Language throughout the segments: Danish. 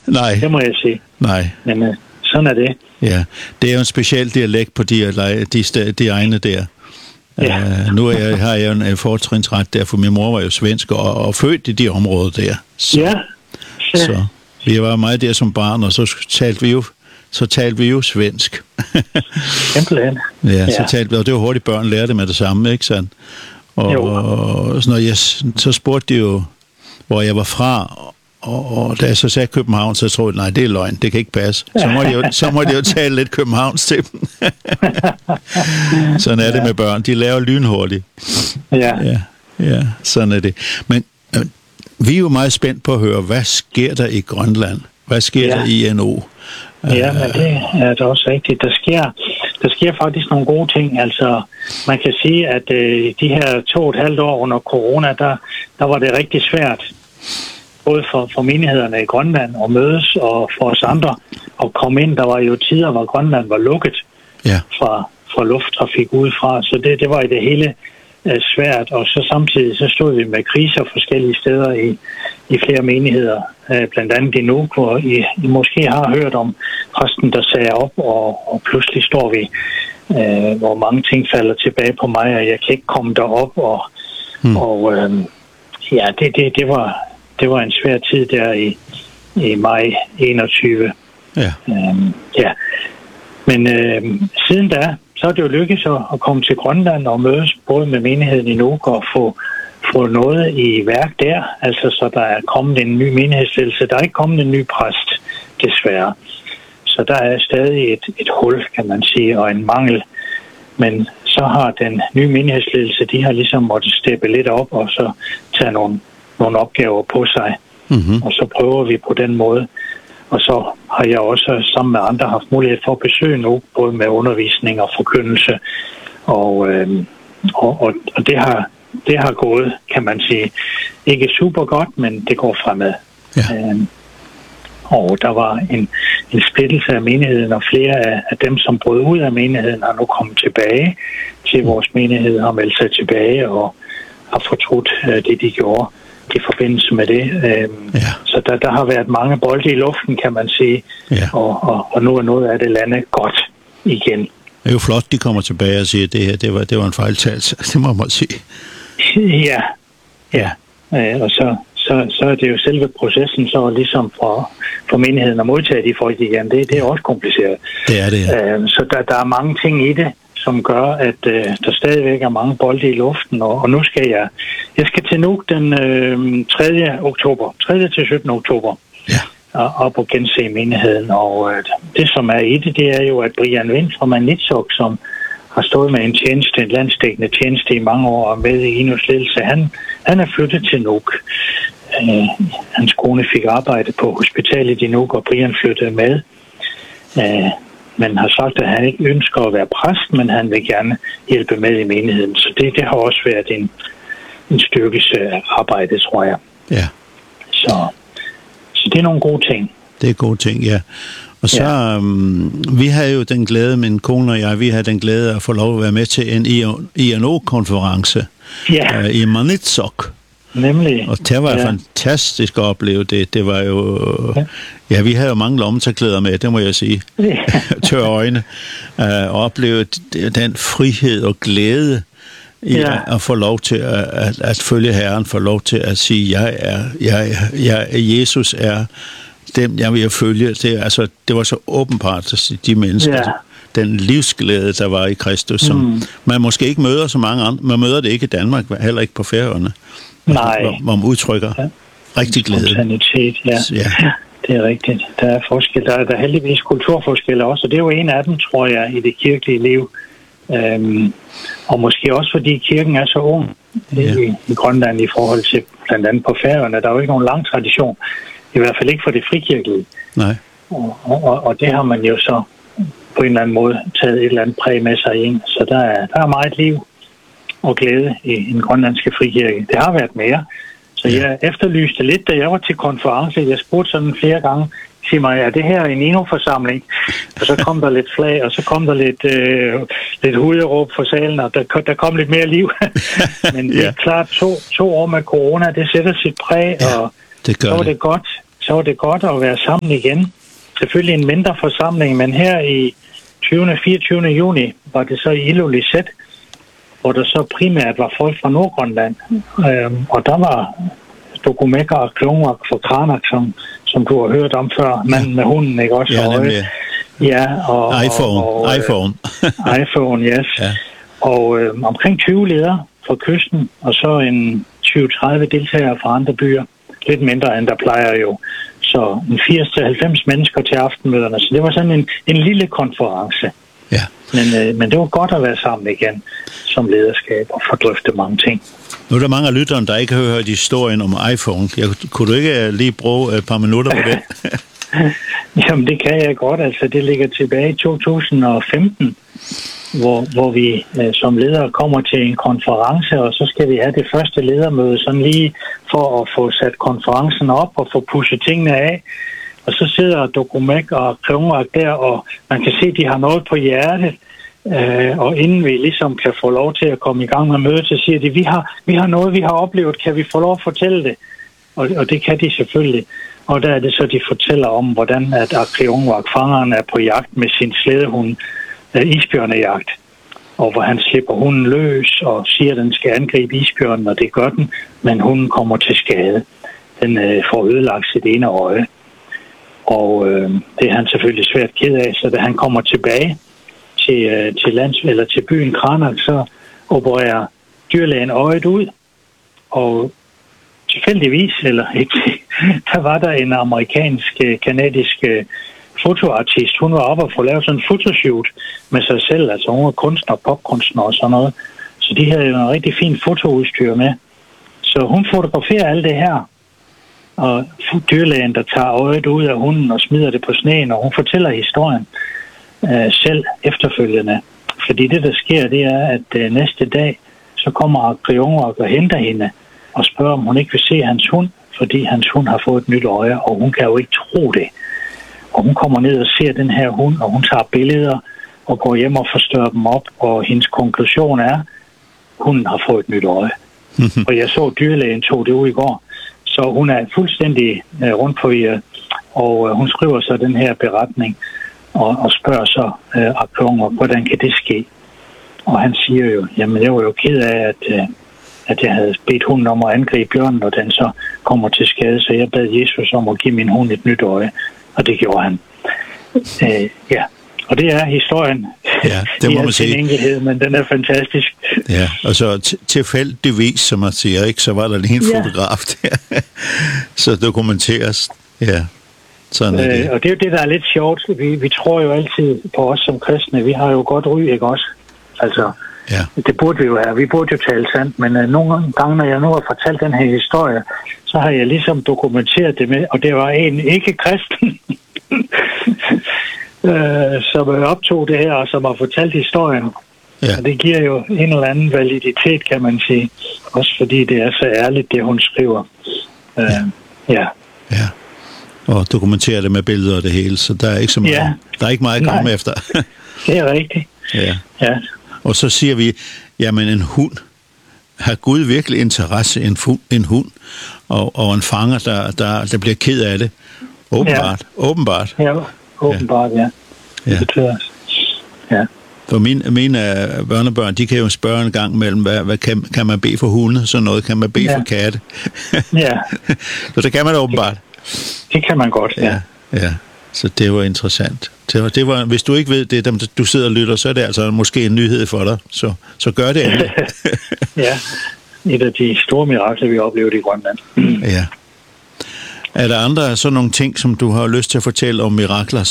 Nej. Det må jeg sige. Nej. Men sådan er det. Ja, det er jo en speciel dialekt på de egne der. Ja. Nu har jeg jo en fortrinsret der, for min mor var jo svensk og født i de områder der. Så vi var meget der som barn, og så talte vi jo svensk. Simpelthen. Ja, så talte vi, og det var hurtigt, børn lærte med det samme, ikke sandt? Og så spurgte de jo, hvor jeg var fra, og da jeg så sagde København, så troede jeg, nej, det er løgn, det kan ikke passe. Så må de jo tale lidt Københavns til dem. Sådan er det med børn, de laver lynhurtigt. Ja, sådan er det. Men vi er jo meget spændt på at høre, hvad sker der i Grønland? Hvad sker der i NO? Ja, men det er da også rigtigt. Der sker faktisk nogle gode ting. Altså, man kan sige, at de her 2,5 år under corona, der var det rigtig svært, både for menighederne i Grønland at mødes, og for os andre at komme ind. Der var jo tider, hvor Grønland var lukket fra lufttrafik udefra, så det var i det hele svært. Og så samtidig så stod vi med kriser forskellige steder i flere menigheder, blandt andet i Nuuk, hvor I måske har hørt om præsten, der sagde op, og pludselig står vi, hvor mange ting falder tilbage på mig, og jeg kan ikke komme derop, det var en svær tid der i maj 21. Men siden da, så er det jo lykkedes at komme til Grønland og mødes både med menigheden i Nuuk og få noget i værk der. Altså, så der er kommet en ny menighedsledelse. Der er ikke kommet en ny præst, desværre. Så der er stadig et hul, kan man sige, og en mangel. Men så har den nye menighedsledelse, de har ligesom måttet steppe lidt op og så tage nogle opgaver på sig. Mm-hmm. Og så prøver vi på den måde. Og så har jeg også sammen med andre haft mulighed for at besøge nu, både med undervisning og forkyndelse. Og det har gået, kan man sige, ikke super godt, men det går fremad. Ja. Og der var en splittelse af menigheden, og flere af dem, som brød ud af menigheden, har nu kommet tilbage til vores menighed, har meldt sig tilbage og har fortrudt det, de gjorde i forbindelse med det. Så der har været mange bolde i luften, kan man sige, og nu er noget af det landet godt igen. Det er jo flot, de kommer tilbage og siger, at det her det var en fejltagelse, det må man sige. Ja. Og så er det jo selve processen, så ligesom for menigheden at modtage de folk igen, det er også kompliceret. Det er det, ja. Så der er mange ting i det, som gør, at der stadigvæk er mange bolde i luften, og nu skal jeg skal til Nuuk den 3. oktober, 3. til 17. oktober, op og gense menigheden, og det som er i det er jo, at Brian Vind fra Maniitsoq, som har stået med en landsdækkende tjeneste i mange år og med i Inuits ledelse, han er flyttet til Nuuk. Hans kone fik arbejde på hospitalet i Nuuk, og Brian flyttede med. Men har sagt, at han ikke ønsker at være præst, men han vil gerne hjælpe med i menigheden. Så det har også været en styrkelse af arbejdet, tror jeg. Ja. Så det er nogle gode ting. Det er gode ting, ja. Og så, vi har jo den glæde, min kone og jeg, vi har den glæde at få lov at være med til en INO-konference i Maniitsoq. Nemlig. Og det var fantastisk at opleve det. Det var jo... Ja, vi havde jo mange lommetørklæder med, det må jeg sige. Tør øjne. Og opleve den frihed og glæde i at få lov til at følge Herren, få lov til at sige, Jesus er dem, jeg vil følge. Det var så åbenbart at sige, de mennesker, den livsglæde, der var i Kristus, som man måske ikke møder så mange andre. Man møder det ikke i Danmark, heller ikke på Færøerne. Nej. Hvor man udtrykker rigtig glæde. Spontanitet, det er rigtigt. Der er forskel. Der er heldigvis kulturforskelle også, og det er jo en af dem, tror jeg, i det kirkelige liv. Og måske også, fordi kirken er så ung i Grønland i forhold til blandt andet på Færøerne. Der er jo ikke nogen lang tradition, i hvert fald ikke for det frikirkelige. Nej. Og det har man jo så på en eller anden måde taget et eller andet præg med sig ind. Så der er meget liv og glæde i den grønlandske frikirke. Det har været mere. Så jeg efterlyste lidt, da jeg var til konference. Jeg spurgte sådan flere gange, sig mig, er det her en INO-forsamling? Og så kom der lidt flag, og så kom der lidt huderåb for salen, og der kom lidt mere liv. Men det er klart, 2 år med corona, det sætter sit præg, og så var det godt. så var det godt at være sammen igen. Selvfølgelig en mindre forsamling, men her i 24. juni var det så i Ilulissat, hvor der så primært var folk fra Nordgrønland. Og der var Dokumek og Klungvak fra Qaanaaq, som du har hørt om før, manden med hunden, ikke også? Ja, nemlig. Ja, og iPhone. iPhone, yes. Ja. Og omkring 20 ledere fra kysten, og så en 20-30 deltagere fra andre byer. Lidt mindre end der plejer jo. Så en 80-90 mennesker til aftenmøderne. Så det var sådan en lille konference. Ja. Men det var godt at være sammen igen som lederskab og fordrøfte mange ting. Nu er der mange af lytterne, der ikke har hørt historien om iPhone. Kunne du ikke lige bruge et par minutter på det? Jamen, det kan jeg godt. Altså, det ligger tilbage i 2015, hvor vi som ledere kommer til en konference, og så skal vi have det første ledermøde, sådan lige for at få sat konferencen op og få pushet tingene af. Og så sidder Dokumek og Klungvak der, og man kan se, at de har noget på hjertet. Og inden vi ligesom kan få lov til at komme i gang med mødet, så siger de, vi har noget, vi har oplevet, kan vi få lov at fortælle det? Og det kan de selvfølgelig. Og der er det så, de fortæller om, hvordan at Klungvak, fangeren, er på jagt med sin slædehund, isbjørnejagt. Og hvor han slipper hunden løs og siger, at den skal angribe isbjørnen, og det gør den, men hunden kommer til skade. Den får ødelagt sit ene øje. Og det er han selvfølgelig svært ked af, så da han kommer tilbage til byen Qaanaaq, så opererer dyrlægen øjet ud, og tilfældigvis, eller ikke, der var der en amerikansk-kanadisk fotoartist. Hun var oppe og få lavet sådan en fotoshoot med sig selv, altså hun var kunstner, popkunstner og sådan noget. Så de havde jo en rigtig fin fotoudstyr med. Så hun fotograferer alt det her, og dyrlægen, der tager øjet ud af hunden og smider det på sneen, og hun fortæller historien selv efterfølgende. Fordi det, der sker, det er, at næste dag, så kommer Klungvak og henter hende og spørger, om hun ikke vil se hans hund, fordi hans hund har fået et nyt øje, og hun kan jo ikke tro det. Og hun kommer ned og ser den her hund, og hun tager billeder og går hjem og forstørrer dem op, og hendes konklusion er, hunden har fået et nyt øje. Og jeg så dyrlægen tog det ud i går, så hun er fuldstændig rundt forvirret, og hun skriver så den her beretning, og spørger så Klungvak, hvordan kan det ske? Og han siger jo, jamen jeg var jo ked af, at jeg havde bedt hunden om at angribe bjørnen, og den så kommer til skade, så jeg bad Jesus om at give min hund et nyt øje, og det gjorde han. Ja, og det er historien. Ja, det må man sige. Enkelhed, men den er fantastisk. Ja, og så tilfældigvis, som man siger, ikke, så var der lige en fotograf der, så dokumenteres. Ja. Sådan er det. Og det er jo det, der er lidt sjovt. Vi tror jo altid på os som kristne. Vi har jo godt ry, ikke også? Altså, det burde vi jo have. Vi burde jo tale sandt, men nogle gange, når jeg nu har fortalt den her historie, så har jeg ligesom dokumenteret det med, og det var en ikke-kristen, som optog det her, og som har fortalt historien. Ja. Og det giver jo en eller anden validitet, kan man sige. Også fordi det er så ærligt, det hun skriver. Ja. Og dokumentere det med billeder og det hele, så der er ikke så meget, der er ikke meget at komme efter. Det er rigtigt. Ja. Og så siger vi, jamen en hund, har Gud virkelig interesse en hund, og en fanger, der bliver ked af det? Åbenbart. Ja, åbenbart, ja. Det betyder ja. For mine børnebørn, de kan jo spørge en gang mellem, hvad kan man bede for hunde? Sådan noget kan man bede for katte. Ja. Så det kan man åbenbart. Det kan man godt, ja. Så det var interessant. Det var, hvis du ikke ved det, du sidder og lytter, så er det altså måske en nyhed for dig. Så gør det endelig. Ja, et af de store mirakler, vi oplevede i Grønland. Ja. Er der andre sådan nogle ting, som du har lyst til at fortælle om mirakler?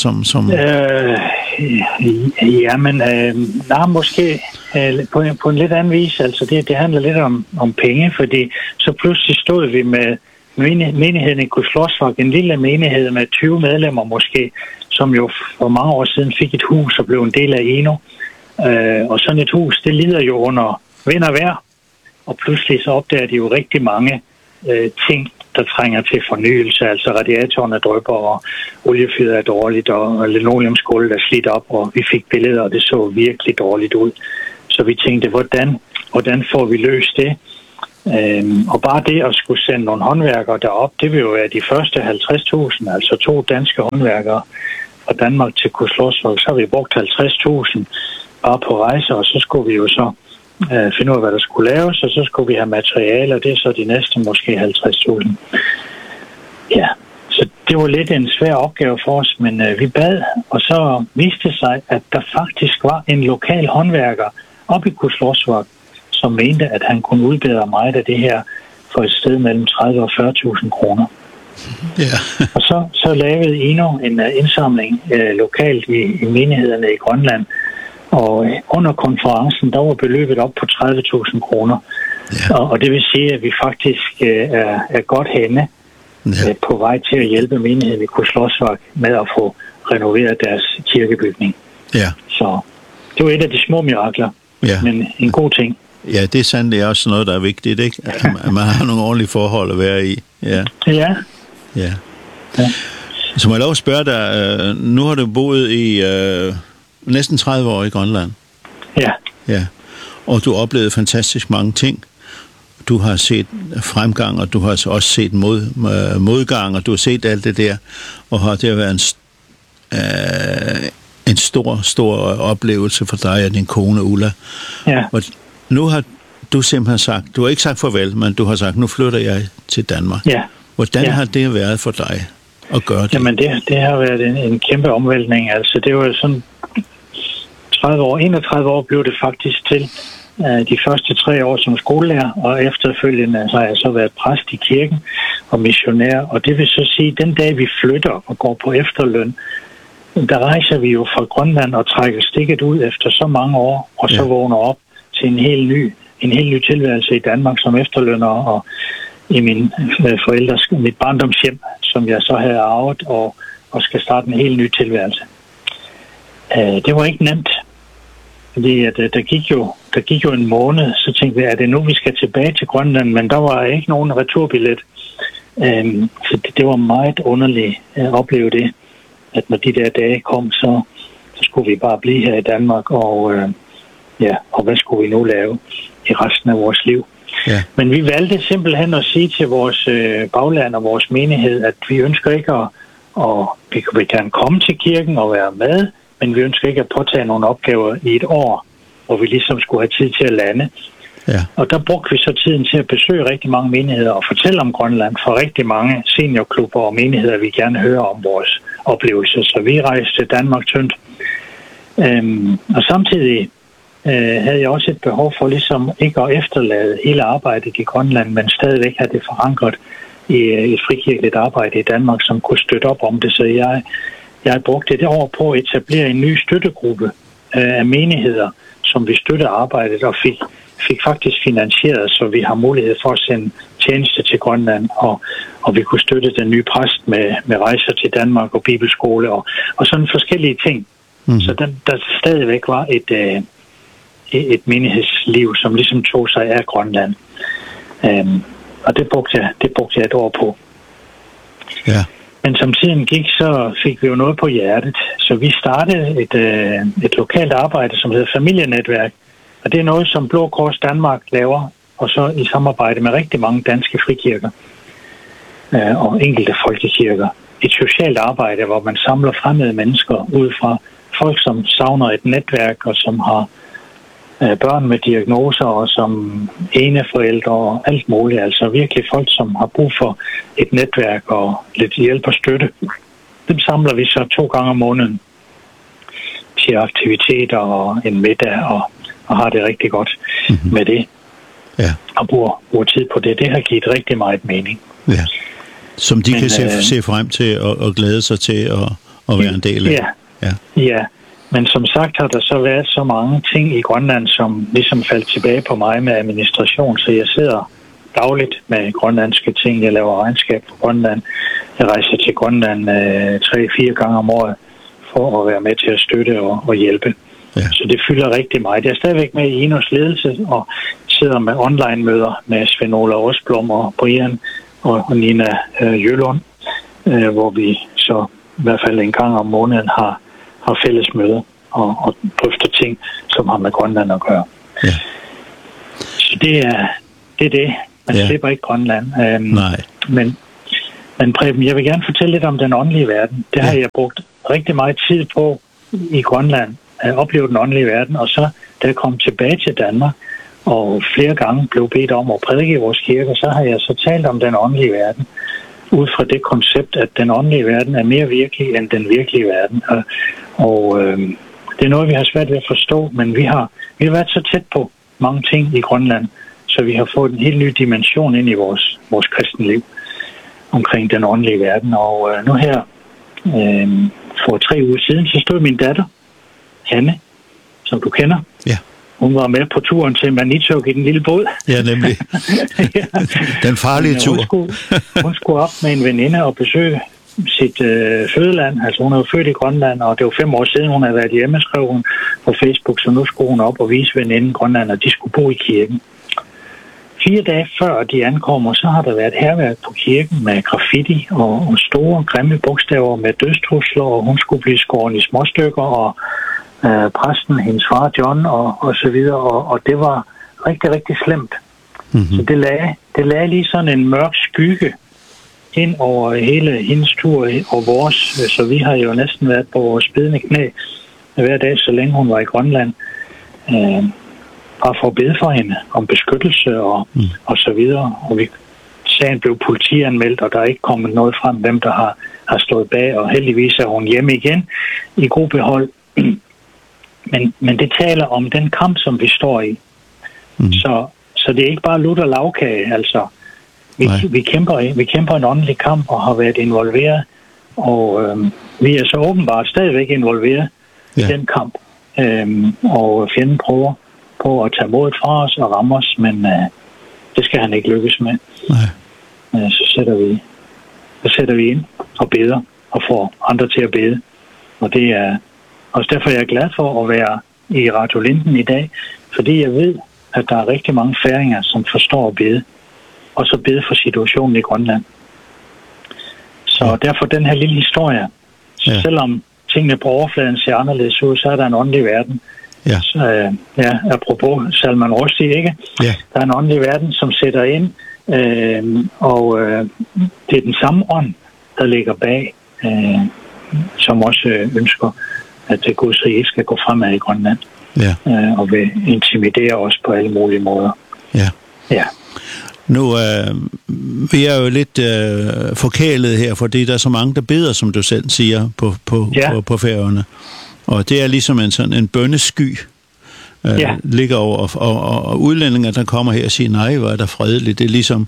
Måske på en lidt anden vis. Altså det handler lidt om penge, fordi så pludselig stod vi med menigheden i Kuslåsvak, en lille menighed med 20 medlemmer måske, som jo for mange år siden fik et hus og blev en del af Eno. Og sådan et hus, det lider jo under vind og vejr, og pludselig så opdager de jo rigtig mange ting, der trænger til fornyelse, altså radiatorerne drypper, og oliefyret er dårligt, og linoleumsgulvet er slidt op, og vi fik billeder, og det så virkelig dårligt ud. Så vi tænkte, hvordan får vi løst det? Og bare det at skulle sende nogle håndværkere derop, det vil jo være de første 50.000, altså 2 danske håndværkere fra Danmark til Kuslåsværk. Så har vi brugt 50.000 bare på rejser, og så skulle vi jo så finde ud af, hvad der skulle laves, og så skulle vi have materialer, det er så de næste måske 50.000. Ja, så det var lidt en svær opgave for os, men vi bad, og så viste det sig, at der faktisk var en lokal håndværker oppe i Kuslåsværk, som mente, at han kunne udbedre meget af det her for et sted mellem 30 og 40.000 kroner. Yeah. Og så lavede Ino en indsamling lokalt i menighederne i Grønland, og under konferencen, der var beløbet op på 30.000 kroner. Yeah. Og det vil sige, at vi faktisk er godt henne på vej til at hjælpe menigheden i Kuslåsværk med at få renoveret deres kirkebygning. Yeah. Så det var et af de små mirakler, men en god ting. Ja, det er sandelig også noget, der er vigtigt, ikke? At man har nogle ordentlige forhold at være i. Ja. Så må jeg lov at spørge dig, nu har du boet i næsten 30 år i Grønland. Ja. Og du har oplevet fantastisk mange ting. Du har set fremgang, og du har også set modgang, og du har set alt det der. Og har det været en stor oplevelse for dig og din kone Ulla. Ja. Og nu har du simpelthen sagt, du har ikke sagt farvel, men du har sagt, nu flytter jeg til Danmark. Ja. Hvordan har det været for dig at gøre det? Jamen det har været en kæmpe omvæltning. Altså det var sådan 31 år blev det faktisk til de første 3 år som skolelærer, og efterfølgende så har jeg så været præst i kirken og missionær. Og det vil så sige, at den dag vi flytter og går på efterløn, der rejser vi jo fra Grønland og trækker stikket ud efter så mange år, og så vågner op til en helt ny tilværelse i Danmark som efterlønner, og i min mit barndomshjem, som jeg så havde arvet, og skal starte en helt ny tilværelse. Det var ikke nemt, fordi at, der gik jo en måned, så tænkte vi, er det nu, vi skal tilbage til Grønland, men der var ikke nogen returbillet. Så det var meget underligt at opleve det, at når de der dage kom, så skulle vi bare blive her i Danmark, og hvad skulle vi nu lave i resten af vores liv? Ja. Men vi valgte simpelthen at sige til vores bagland og vores menighed, at vi ønsker ikke vi vil gerne komme til kirken og være med, men vi ønsker ikke at påtage nogle opgaver i et år, hvor vi ligesom skulle have tid til at lande. Ja. Og der brugte vi så tiden til at besøge rigtig mange menigheder og fortælle om Grønland for rigtig mange seniorklubber og menigheder, vi gerne hører om vores oplevelser. Så vi rejste til Danmark tyndt. Og samtidig havde jeg også et behov for ligesom ikke at efterlade hele arbejdet i Grønland, men stadigvæk have det forankret i et frikirkeligt arbejde i Danmark, som kunne støtte op om det. Så jeg brugte et år på at etablere en ny støttegruppe af menigheder, som vi støtter arbejdet og fik faktisk finansieret, så vi har mulighed for at sende tjeneste til Grønland, og vi kunne støtte den nye præst med rejser til Danmark og bibelskole og sådan forskellige ting. Så der stadigvæk var et menighedsliv, som ligesom tog sig af Grønland. Og det brugte jeg et år på. Ja. Men som tiden gik, så fik vi jo noget på hjertet. Så vi startede et lokalt arbejde, som hedder Familienetværk. Og det er noget, som Blå Kors Danmark laver, og så i samarbejde med rigtig mange danske frikirker og enkelte folkekirker. Et socialt arbejde, hvor man samler fremmede mennesker ud fra folk, som savner et netværk, og som har børn med diagnoser, og som eneforældre og alt muligt. Altså virkelig folk, som har brug for et netværk og lidt hjælp og støtte. Dem samler vi så 2 gange om måneden til aktiviteter og en middag, og har det rigtig godt med det. Ja. Og bruger tid på det. Det har givet rigtig meget mening. Ja. Som de kan se frem til og glæde sig til at være en del af. Ja. Men som sagt har der så været så mange ting i Grønland, som ligesom faldt tilbage på mig med administration, så jeg sidder dagligt med grønlandske ting. Jeg laver regnskab på Grønland. Jeg rejser til Grønland 3-4 gange om året for at være med til at støtte og hjælpe. Ja. Så det fylder rigtig meget. Jeg er stadigvæk med i Inos ledelse og sidder med online-møder med Svend Ola Osblom og Brian og Nina Jølund, hvor vi så i hvert fald en gang om måneden har fælles møder og drøfter ting, som har med Grønland at gøre. Ja. Så det er det. Man slipper ikke Grønland. Nej. Men Preben, jeg vil gerne fortælle lidt om den åndelige verden. Det har jeg brugt rigtig meget tid på i Grønland, at opleve den åndelige verden, og så da jeg kom tilbage til Danmark, og flere gange blev bedt om at prædike i vores kirke, så har jeg så talt om den åndelige verden, ud fra det koncept, at den åndelige verden er mere virkelig end den virkelige verden. Og det er noget, vi har svært ved at forstå, men vi har været så tæt på mange ting i Grønland, så vi har fået en helt ny dimension ind i vores kristenliv omkring den åndelige verden. Og nu her, for 3 uger siden, så stod min datter, Hanne, som du kender. Ja. Hun var med på turen til Maniitsoq i den lille båd. Ja, nemlig. Ja. Den farlige tur. Hun skulle op med en veninde og besøge sit fødeland. Altså hun er jo født i Grønland, og det var 5 år siden, hun havde været hjemme, skrev hun på Facebook, så nu skulle hun op og vise veninden Grønland, og de skulle bo i kirken. 4 dage før de ankommer, så har der været hærværk på kirken med graffiti og store, grimme bogstaver med dødstrusler, og hun skulle blive skåret i småstykker, og præsten, hendes far John og så videre, og det var rigtig, rigtig slemt. Mm-hmm. Så det lagde lige sådan en mørk skygge ind over hele hendes tur og vores, så vi har jo næsten været på vores bedende knæ hver dag, så længe hun var i Grønland, bare for at bede for hende om beskyttelse og så videre. Og sagen blev politianmeldt, og der er ikke kommet noget frem, hvem der har stået bag, og heldigvis er hun hjemme igen i god behold. Men det taler om den kamp, som vi står i. Mm. Så det er ikke bare ludt og lavkage, altså. Vi kæmper en åndelig kamp og har været involveret, og vi er så åbenbart stadigvæk involveret i den kamp. Og fjenden prøver på at tage modet fra os og ramme os, men det skal han ikke lykkes med. Så sætter vi ind og beder og får andre til at bede. Og det er også derfor, jeg er glad for at være i Radio Linden i dag, fordi jeg ved, at der er rigtig mange færinger, som forstår at bede, og så bede for situationen i Grønland. Så derfor den her lille historie, selvom tingene på overfladen ser anderledes ud, så er der en åndelig verden. Ja. Så, apropos Salman Rushdie, ikke? Ja. Der er en åndelig verden, som sætter ind, og det er den samme ånd, der ligger bag, som også ønsker, at Guds rige skal gå fremad i Grønland. Ja. Og vil intimidere os på alle mulige måder. Ja. Nu, vi er jo lidt forkælet her, fordi der er så mange, der beder, som du selv siger, på Færøerne. Og det er ligesom en bønnesky, ligger over, og udlændinge, der kommer her og siger, nej, hvor er der fredeligt. Det er ligesom,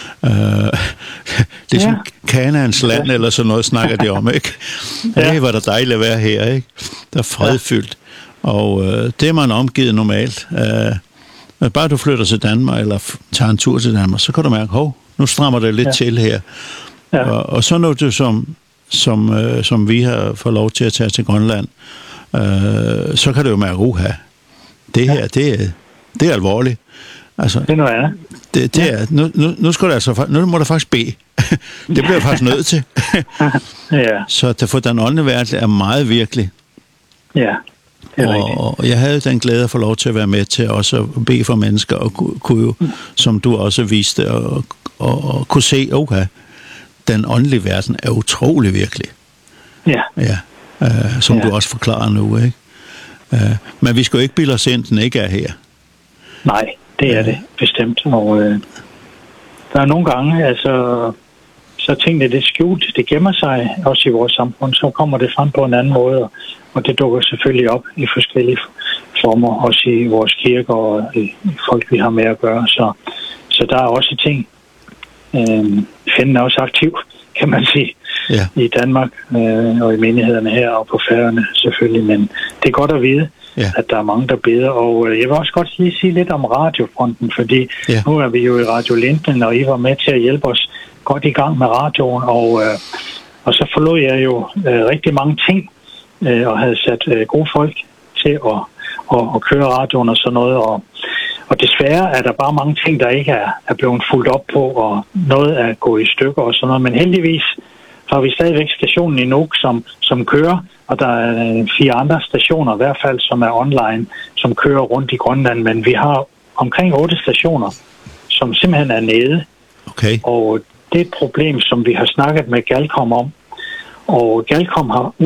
Kanaans land, eller sådan noget, snakker de om, ikke? Det var der dejligt at være her, ikke? Der er fredfyldt. Og det er man omgivet normalt. Bare du flytter til Danmark, eller tager en tur til Danmark, så kan du mærke, nu strammer det lidt til her. Ja. Og så når du, som vi har fået lov til at tage til Grønland, så kan du jo mærke, det her, det er alvorligt. Altså, det er noget andet. Det er, nu skal du altså, nu må du faktisk bede. Det bliver faktisk nødt til. Så for den åndelige verden er meget virkelig. Ja. Og jeg havde den glæde at få lov til at være med til også at bede for mennesker, og kunne jo, som du også viste, og kunne se, den åndelige verden er utrolig virkelig. Som du også forklarer nu, ikke? Men vi skal jo ikke bilde os ind, den ikke er her. Nej, det er det bestemt. Og der er nogle gange, altså, så tingene det skjult, det gemmer sig også i vores samfund, så kommer det frem på en anden måde, og det dukker selvfølgelig op i forskellige former, også i vores kirker og i folk, vi har med at gøre. Så der er også ting. Fjenden er også aktiv, kan man sige, i Danmark og i menighederne her og på Færøerne selvfølgelig, men det er godt at vide, at der er mange, der beder. Og jeg vil også godt lige sige lidt om radiofronten, fordi nu er vi jo i Radio Linden, og I var med til at hjælpe os godt i gang med radioen, og så forlod jeg jo rigtig mange ting, og havde sat gode folk til at køre radioen og sådan noget, og desværre er der bare mange ting, der ikke er blevet fuldt op på, og noget er gået i stykker og sådan noget, men heldigvis har vi stadigvæk stationen i Nuuk, som kører, og der er 4 andre stationer i hvert fald, som er online, som kører rundt i Grønland, men vi har omkring 8 stationer, som simpelthen er nede. Okay. Og det er et problem, som vi har snakket med Galcom om. Og Galcom har